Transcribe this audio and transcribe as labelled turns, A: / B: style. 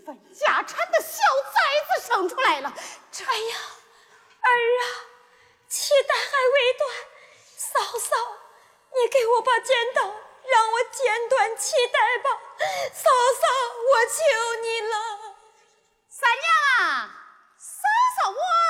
A: 分家产的小崽子生出来了。
B: 哎呀，儿啊，脐带还未断，嫂嫂，你给我把剪刀，让我剪断脐带吧。嫂嫂，我求你了。
A: 三娘啊，嫂嫂我